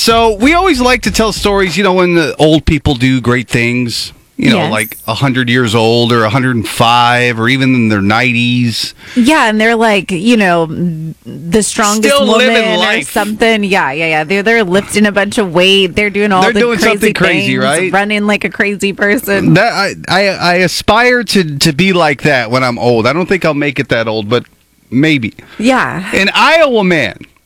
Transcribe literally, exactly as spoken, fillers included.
So we always like to tell stories, you know, when the old people do great things. You know, Yes. like one hundred years old or one hundred five or even in their nineties. Yeah, and they're like, you know, the strongest Still woman living or life. something. Yeah, yeah, yeah. They're they're lifting a bunch of weight. They're doing all They're the doing crazy something crazy, things, right? running like a crazy person. That I, I I aspire to to be like that when I'm old. I don't think I'll make it that old, but maybe. Yeah. An Iowa man